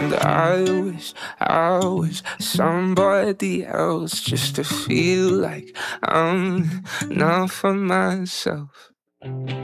And I wish somebody else just to feel like I'm not for myself.